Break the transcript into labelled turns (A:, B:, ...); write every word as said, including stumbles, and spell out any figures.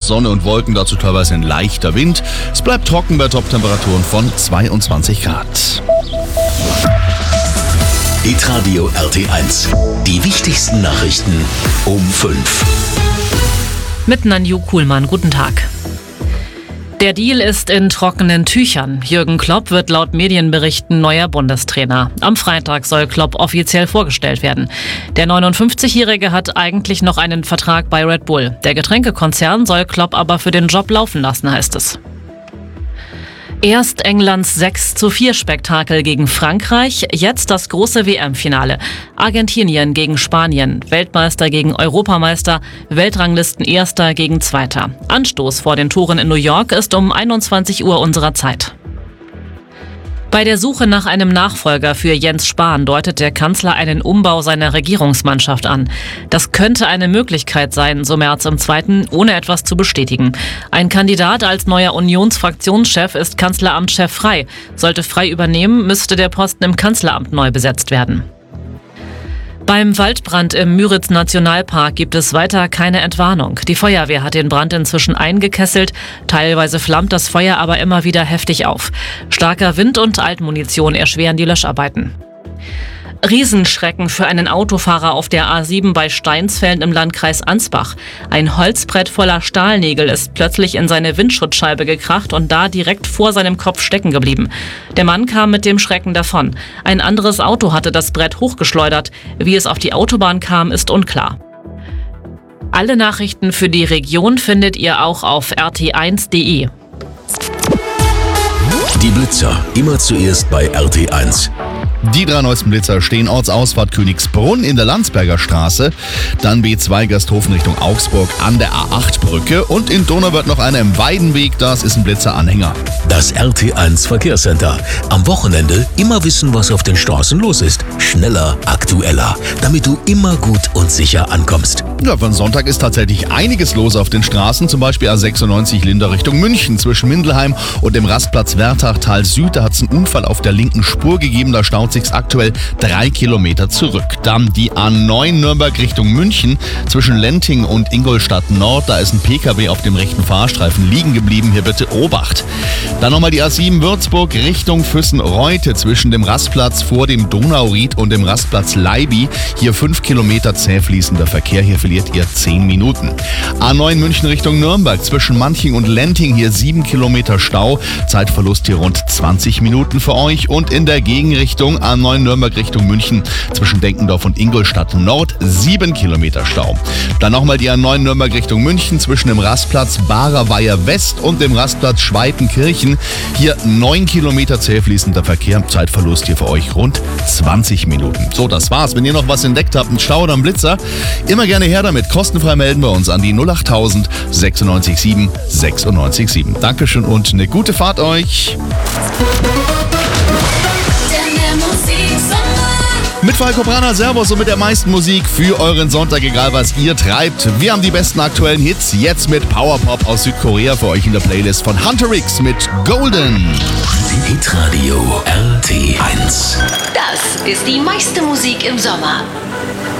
A: Sonne und Wolken, dazu teilweise ein leichter Wind. Es bleibt trocken bei Top-Temperaturen von zweiundzwanzig Grad.
B: Hitradio R T eins. Die wichtigsten Nachrichten um fünf.
C: Mit Nanju Kuhlmann, guten Tag. Der Deal ist in trockenen Tüchern. Jürgen Klopp wird laut Medienberichten neuer Bundestrainer. Am Freitag soll Klopp offiziell vorgestellt werden. Der neunundfünfzigjährige hat eigentlich noch einen Vertrag bei Red Bull. Der Getränkekonzern soll Klopp aber für den Job laufen lassen, heißt es. Erst Englands sechs zu vier Spektakel gegen Frankreich, jetzt das große W M-Finale. Argentinien gegen Spanien, Weltmeister gegen Europameister, Weltranglisten-Erster gegen Zweiter. Anstoß vor den Toren in New York ist um einundzwanzig Uhr unserer Zeit. Bei der Suche nach einem Nachfolger für Jens Spahn deutet der Kanzler einen Umbau seiner Regierungsmannschaft an. Das könnte eine Möglichkeit sein, so Merz im Zweiten, ohne etwas zu bestätigen. Ein Kandidat als neuer Unionsfraktionschef ist Kanzleramtschef Frey. Sollte Frey übernehmen, müsste der Posten im Kanzleramt neu besetzt werden. Beim Waldbrand im Müritz-Nationalpark gibt es weiter keine Entwarnung. Die Feuerwehr hat den Brand inzwischen eingekesselt. Teilweise flammt das Feuer aber immer wieder heftig auf. Starker Wind und Altmunition erschweren die Löscharbeiten. Riesenschrecken für einen Autofahrer auf der A sieben bei Steinsfeld im Landkreis Ansbach. Ein Holzbrett voller Stahlnägel ist plötzlich in seine Windschutzscheibe gekracht und da direkt vor seinem Kopf stecken geblieben. Der Mann kam mit dem Schrecken davon. Ein anderes Auto hatte das Brett hochgeschleudert. Wie es auf die Autobahn kam, ist unklar. Alle Nachrichten für die Region findet ihr auch auf r t eins punkt d e.
B: Die Blitzer, immer zuerst bei R T eins.
A: Die drei neuesten Blitzer stehen Ortsausfahrt Königsbrunn in der Landsberger Straße, dann B zwei Gersthofen Richtung Augsburg an der A acht Brücke und in Donauwörth noch einer im Weidenweg, das ist ein Blitzeranhänger.
B: Das R T eins Verkehrscenter. Am Wochenende immer wissen, was auf den Straßen los ist. Schneller, aktueller, damit du immer gut und sicher ankommst.
A: Ja, für den Sonntag ist tatsächlich einiges los auf den Straßen, zum Beispiel A sechsundneunzig Linder Richtung München zwischen Mindelheim und dem Rastplatz Wertachtal Süd. Da hat es einen Unfall auf der linken Spur gegeben, da staut sich aktuell drei Kilometer zurück. Dann die A neun Nürnberg Richtung München zwischen Lenting und Ingolstadt Nord. Da ist ein P K W auf dem rechten Fahrstreifen liegen geblieben. Hier bitte Obacht. Dann nochmal die A sieben Würzburg Richtung Füssen-Reute zwischen dem Rastplatz vor dem Donauried und dem Rastplatz Leiby. Hier fünf Kilometer zäh fließender Verkehr. Hier verliert ihr zehn Minuten. A neun München Richtung Nürnberg zwischen Manching und Lenting. Hier sieben Kilometer Stau. Zeitverlust hier rund zwanzig Minuten für euch. Und in der Gegenrichtung A neun Nürnberg Richtung München zwischen Denkendorf und Ingolstadt Nord sieben Kilometer Stau. Dann nochmal die A neun Nürnberg Richtung München zwischen dem Rastplatz Barerweiher West und dem Rastplatz Schweitenkirchen. Hier neun Kilometer zäh fließender Verkehr. Zeitverlust hier für euch rund zwanzig Minuten. So, das war's. Wenn ihr noch was entdeckt habt, einen Stau oder einen Blitzer, immer gerne her damit. Kostenfrei melden wir uns an die null acht tausend sechsundneunzig sieben sechsundneunzig sieben. Dankeschön und eine gute Fahrt euch. Mit Falco Brana, Servus und mit der meisten Musik für euren Sonntag, egal was ihr treibt. Wir haben die besten aktuellen Hits, jetzt mit Powerpop aus Südkorea für euch in der Playlist von Hunter X mit Golden.
B: Hitradio R T eins.
D: Das ist die meiste Musik im Sommer.